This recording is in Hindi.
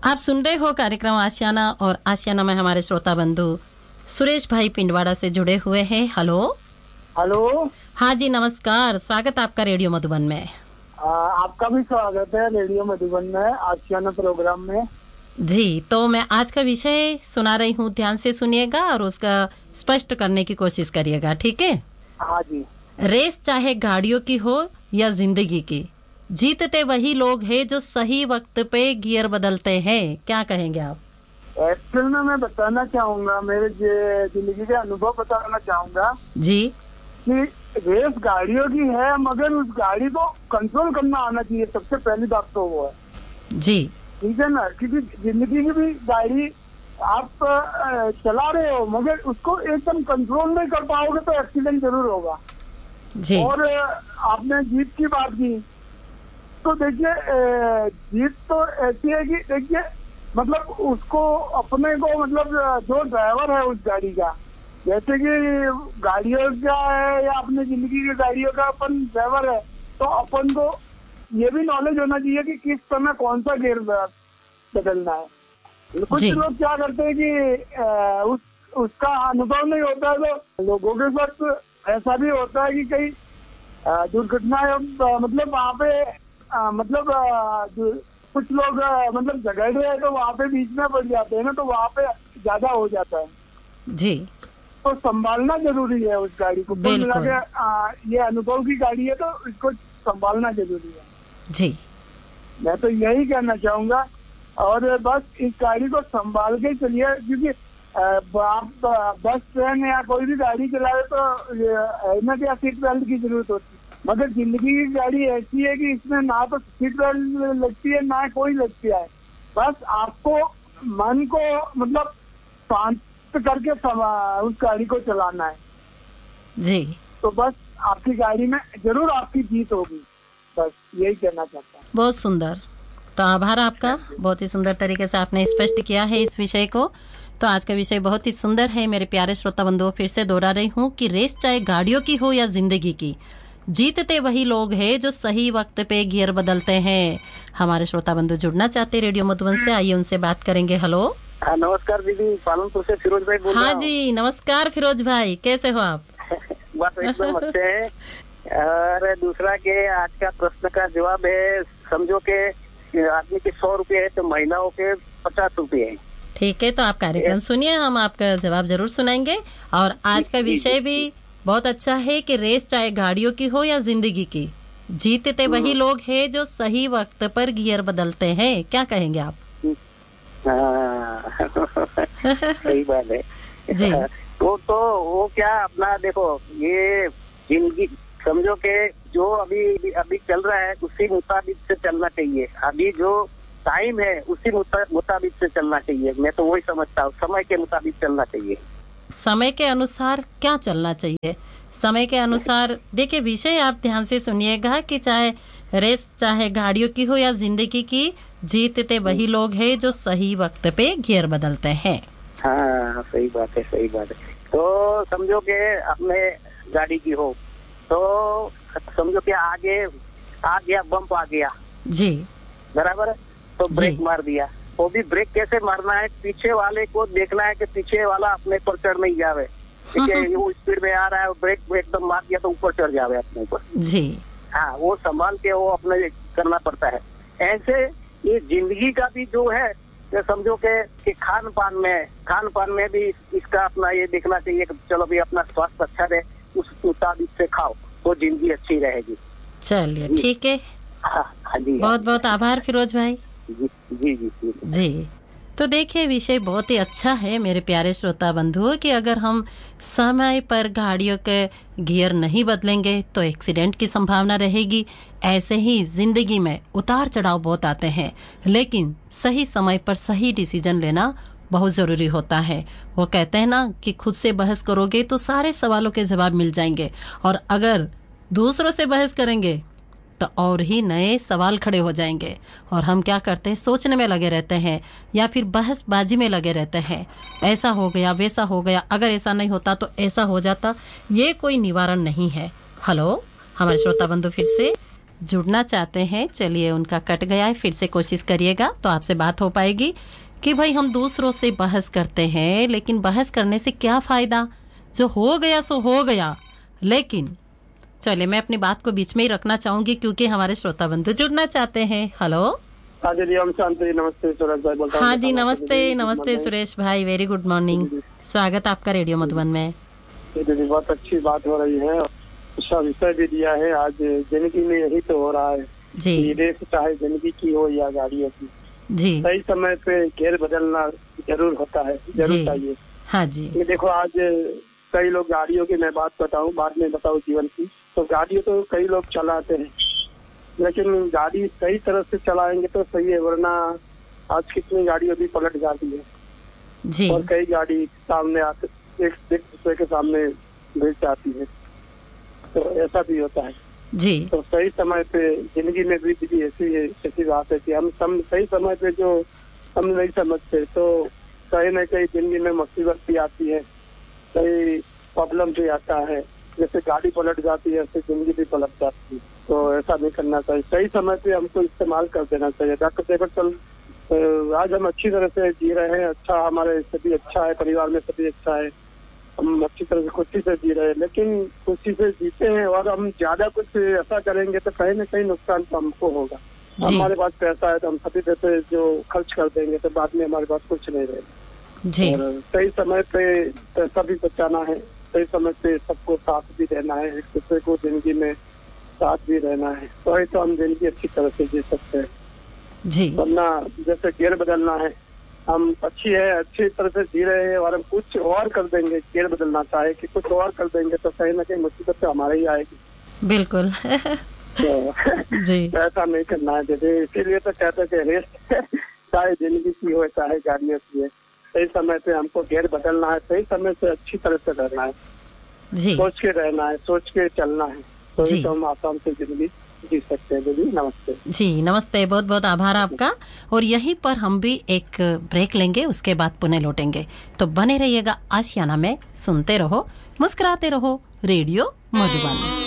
आप सुन रहे हो कार्यक्रम आशियाना और आशियाना में हमारे श्रोता बंधु सुरेश भाई पिंडवाड़ा से जुड़े हुए हैं। Hello hello. हाँ जी नमस्कार, स्वागत आपका रेडियो मधुबन में। आपका भी स्वागत है रेडियो मधुबन में आशियाना प्रोग्राम में जी। तो मैं आज का विषय सुना रही हूँ, ध्यान से सुनिएगा और उसका स्पष्ट करने की कोशिश करिएगा, ठीक है? हाँ जी। रेस चाहे गाड़ियों की हो या जिंदगी की, जीतते वही लोग हैं जो सही वक्त पे गियर बदलते हैं। क्या कहेंगे आप? एक्चुअल में मैं बताना चाहूंगा, मेरे जिंदगी के अनुभव बताना चाहूंगा जी कि रेस गाड़ियों की है, मगर उस गाड़ी को कंट्रोल करना आना चाहिए। सबसे पहली बात तो वो है जी। ठीक है ना, क्योंकि जिंदगी की भी गाड़ी आप चला रहे हो, मगर उसको एकदम कंट्रोल नहीं कर पाओगे तो एक्सीडेंट जरूर होगा। जी और आपने जीत की बात की, तो देखिए जीत तो ऐसी है कि देखिए मतलब उसको अपने को मतलब जो ड्राइवर है उस गाड़ी का, जैसे कि गाड़ियों का है या अपनी जिंदगी की गाड़ियों का अपन ड्राइवर है, तो अपन को ये भी नॉलेज होना चाहिए कि किस समय कौन सा गियर बदलना है। कुछ लोग क्या करते हैं कि उसका अनुभव नहीं होता है, तो लोगों के साथ ऐसा भी होता है कि कई दुर्घटना मतलब वहाँ पे मतलब कुछ लोग मतलब झगड़ रहे हैं तो वहाँ पे बीच में पड़ जाते हैं ना, तो वहाँ पे ज्यादा हो जाता है जी। तो संभालना जरूरी है उस गाड़ी को। कुल मिला के ये अनुभव की गाड़ी है तो इसको संभालना जरूरी है जी। मैं तो यही कहना चाहूंगा। और बस इस गाड़ी को संभाल के चलिए, क्योंकि आप बस ट्रेन या कोई भी गाड़ी चलाए तो हेलमेट या सीट बेल्ट की जरूरत होती है, मगर जिंदगी की गाड़ी ऐसी है कि इसमें ना तो सीट बेल्ट लगती है ना कोई लगती है। बस आपको मन को मतलब शांत करके उस गाड़ी को चलाना है जी। तो बस आपकी गाड़ी में जरूर आपकी जीत होगी, बस यही कहना चाहता हूँ। बहुत सुंदर। तो आभार आपका, बहुत ही सुंदर तरीके से आपने स्पष्ट किया है इस विषय को। तो आज का विषय बहुत ही सुंदर है मेरे प्यारे श्रोता बंधुओं। फिर से दोहरा रही हूँ कि रेस चाहे गाड़ियों की हो या जिंदगी की, जीतते वही लोग हैं जो सही वक्त पे गियर बदलते हैं। हमारे श्रोता बंधु जुड़ना चाहते रेडियो मधुबन से, आइए उनसे बात करेंगे। हेलो नमस्कार दीदी, पालनपुर से फिरोज भाई बोल रहा हूँ। हाँ जी नमस्कार फिरोज भाई, कैसे हो आप? बस एकदम अच्छे हैं। और दूसरा के आज का प्रश्न का जवाब है, समझो के आदमी के 100 रुपए है तो महिलाओं के 50 रुपए है। ठीक है, तो आप कार्यक्रम सुनिए, हम आपका जवाब जरूर सुनाएंगे। और आज का विषय भी बहुत अच्छा है कि रेस चाहे गाड़ियों की हो या जिंदगी की, जीतते वही लोग हैं जो सही वक्त पर गियर बदलते हैं। क्या कहेंगे आप? सही बात है जी। तो वो क्या अपना देखो, ये जिंदगी समझो के जो अभी चल रहा है उसी मुताबिक से चलना चाहिए। अभी जो टाइम है उसी मुताबिक से चलना चाहिए। मैं तो वही समझता हूँ, समय के मुताबिक चलना चाहिए। समय के अनुसार क्या चलना चाहिए? समय के अनुसार देखिए, विषय आप ध्यान से सुनिएगा कि चाहे रेस चाहे गाड़ियों की हो या जिंदगी की, जीतते वही लोग हैं जो सही वक्त पे गियर बदलते हैं। हाँ सही बात है, सही बात है। तो समझो के अपने गाड़ी की हो तो समझो कि आगे आ गया, बम्प आ गया जी, बराबर है, तो ब्रेक मार दिया। वो भी ब्रेक कैसे मारना है, पीछे वाले को देखना है कि पीछे वाला अपने पर चढ़ नहीं जावे। ठीक है, वो स्पीड में आ रहा है, ब्रेक एकदम मार दिया तो ऊपर चढ़ जावे अपने ऊपर जी। हाँ, वो संभाल के वो अपने करना पड़ता है। ऐसे ये जिंदगी का भी जो है, समझो कि खान पान में भी इसका अपना ये देखना चाहिए कि चलो भी अपना स्वास्थ्य अच्छा रहे, उस मुताबिक से खाओ तो जिंदगी अच्छी रहेगी। चलिए ठीक है। हाँ जी, बहुत बहुत आभार फिरोज भाई। जी जी जी जी। तो देखिए, विषय बहुत ही अच्छा है मेरे प्यारे श्रोता बंधुओं कि अगर हम समय पर गाड़ियों के गियर नहीं बदलेंगे तो एक्सीडेंट की संभावना रहेगी। ऐसे ही जिंदगी में उतार चढ़ाव बहुत आते हैं, लेकिन सही समय पर सही डिसीजन लेना बहुत जरूरी होता है। वो कहते हैं ना कि खुद से बहस करोगे तो सारे सवालों के जवाब मिल जाएंगे, और अगर दूसरों से बहस करेंगे तो और ही नए सवाल खड़े हो जाएंगे। और हम क्या करते हैं, सोचने में लगे रहते हैं या फिर बहसबाजी में लगे रहते हैं। ऐसा हो गया, वैसा हो गया, अगर ऐसा नहीं होता तो ऐसा हो जाता। ये कोई निवारण नहीं है। हेलो, हमारे श्रोता बंधु फिर से जुड़ना चाहते हैं, चलिए उनका कट गया है, फिर से कोशिश करिएगा तो आपसे बात हो पाएगी। कि भाई हम दूसरों से बहस करते हैं, लेकिन बहस करने से क्या फ़ायदा, जो हो गया सो हो गया। लेकिन चलिए मैं अपनी बात को बीच में ही रखना चाहूंगी क्योंकि हमारे श्रोता बंधु जुड़ना चाहते हैं। हेलो, हाँ जी, हम शांति, नमस्ते सुरेश भाई बोलता हूँ। हाँ जी, नमस्ते नमस्ते सुरेश भाई, वेरी गुड मॉर्निंग। स्वागत आपका रेडियो मधुबन में। दीदी बहुत अच्छी बात हो रही है, अच्छा विषय भी दिया है। आज जिंदगी में यही तो हो रहा है जी रेस, चाहे जिंदगी की हो या गाड़ियों की, जी सही समय पे गियर बदलना जरूर होता है, जरूर चाहिए। हाँ जी, ये देखो आज कई लोग गाड़ियों की, मैं बात बताऊं, बाद में बताऊं जीवन की, तो गाड़ियों तो कई लोग चलाते हैं, लेकिन गाड़ी सही तरह से चलाएंगे तो सही है, वरना आज कितनी गाड़ियां भी पलट जाती है जी और कई गाड़ी सामने आते एक दूसरे के सामने भिड़ जाती है, तो ऐसा भी होता है। जी तो सही समय पे जिंदगी में भी ऐसी बात है कि हम सही समय पे जो हम नहीं समझते, तो कहीं न कहीं जिंदगी में मुसीबत भी आती है, कई प्रॉब्लम भी आता है। जैसे गाड़ी पलट जाती है, ऐसे जिंदगी भी पलट जाती है, तो ऐसा नहीं करना चाहिए। सही समय पे हमको इस्तेमाल कर देना चाहिए। डॉक्टर देखो चल आज हम अच्छी तरह से जी रहे हैं, अच्छा हमारे सभी अच्छा है, परिवार में सभी अच्छा है, हम अच्छी तरह से खुशी से जी रहे हैं, लेकिन खुशी से जीते हैं और हम ज्यादा कुछ ऐसा करेंगे तो कहीं न कहीं नुकसान तो हमको होगा। हमारे पास पैसा है तो हम सभी पैसे जो खर्च कर देंगे तो बाद में हमारे पास कुछ नहीं रहेगा। जी और सही समय पे पैसा भी बचाना है, सही समय पे सबको साथ भी रहना है, एक दूसरे को जिंदगी में साथ भी रहना है, तो ही तो हम जिंदगी अच्छी तरह से जी सकते हैं। जी वरना जैसे गियर बदलना है, हम अच्छी तरह से जी रहे हैं और हम कुछ और कर देंगे, गियर बदलना चाहे कि कुछ और कर देंगे तो कहीं ना कहीं मुसीबत तो हमारे ही आएगी। बिल्कुल तो जी ऐसा नहीं करना है दीदी, इसीलिए तो कहते हैं कि रेस चाहे जिंदगी की हो चाहे गाड़ियों की है, सही समय पे हमको गियर बदलना है, सही समय से अच्छी तरह से रहना है, जी सोच के रहना है, सोच के चलना है, तो जी ही तो हम आसाम से जिंदगी जी सकते हैं। दीदी नमस्ते। जी नमस्ते, बहुत बहुत आभार आपका। और यहीं पर हम भी एक ब्रेक लेंगे, उसके बाद पुनः लौटेंगे। तो बने रहिएगा आशियाना में, सुनते रहो, मुस्कुराते रहो, रेडियो मधुबन।